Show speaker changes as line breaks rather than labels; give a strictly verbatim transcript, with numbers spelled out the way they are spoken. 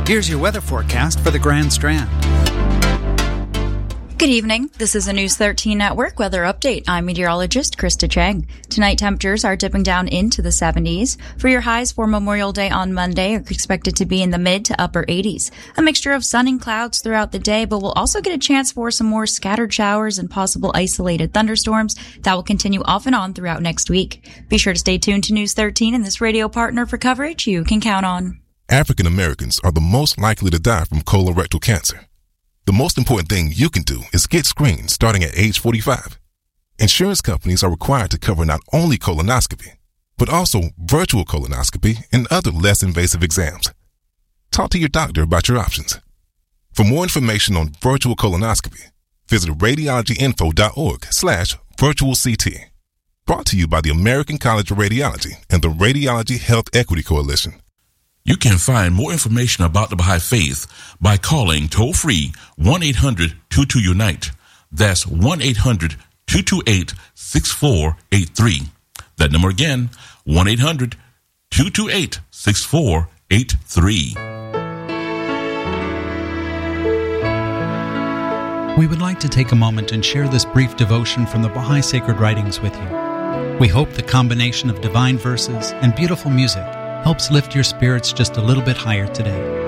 Here's your weather forecast for the Grand Strand.
Good evening. This is a News thirteen Network weather update. I'm meteorologist Krista Chang. Tonight, temperatures are dipping down into the seventies. For your highs for Memorial Day on Monday are expected to be in the mid to upper eighties. A mixture of sun and clouds throughout the day, but we'll also get a chance for some more scattered showers and possible isolated thunderstorms that will continue off and on throughout next week. Be sure to stay tuned to News thirteen and this radio partner for coverage you can count on.
African Americans are the most likely to die from colorectal cancer. The most important thing you can do is get screened starting at age forty-five. Insurance companies are required to cover not only colonoscopy, but also virtual colonoscopy and other less invasive exams. Talk to your doctor about your options. For more information on virtual colonoscopy, visit radiologyinfo.org slash virtual CT. Brought to you by the American College of Radiology and the Radiology Health Equity Coalition.
You can find more information about the Baha'i Faith by calling toll-free one eight hundred two two unite. That's one eight hundred two two eight six four eight three. That number again, one eight hundred two two eight six four eight three.
We would like to take a moment and share this brief devotion from the Baha'i Sacred Writings with you. We hope the combination of divine verses and beautiful music helps lift your spirits just a little bit higher today.